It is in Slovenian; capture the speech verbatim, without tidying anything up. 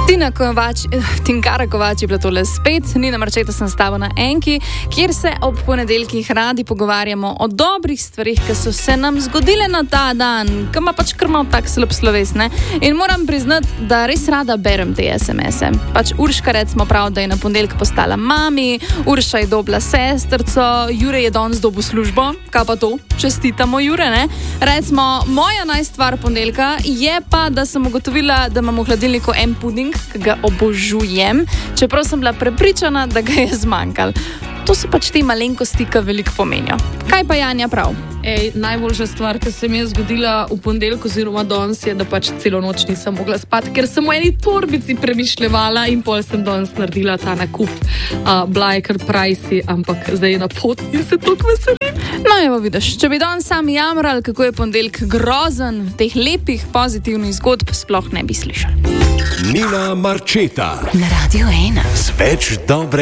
Tina Kovač, Tinkara Kovač je bila tole spet, Nina Marčeta sem stava na Enki, kjer se ob ponedeljkih radi pogovarjamo o dobrih stvarih, ki so se nam zgodile na ta dan, ki ima pač kar malo tak slab sloves, ne? In moram priznati, da res rada berem te es em ese. Pač Urška recimo prav, da je na ponedeljk postala mami, Urša je dobila sestrco, Jure je danes dobil službo, kaj pa to? Čestitamo Jure, ne? Recimo, moja najstvar ponedeljka je pa, da sem ugotovila, da imam v hladilniku en puding, ki ga obožujem, čeprav sem bila prepričana, da ga je zmanjkalo. To so pač te malenkosti, ki veliko pomenijo. Kaj pa Janja prav? Ej, najboljša stvar, ki se mi je zgodila v ponedeljek oziroma danes, je, da pač celo noč nisem mogla spati, ker sem v eni torbici premišljevala in pol sem danes naredila ta nakup. Uh, bila je kar pricey, ampak zdaj je na pot in se toliko veselim. No, evo vidiš, če bi danes sami jamrali, kako je ponedeljek grozen, teh lepih, pozitivnih zgodb sploh ne bi slišali. Nina Marčeta na Radio ena. Z več dobre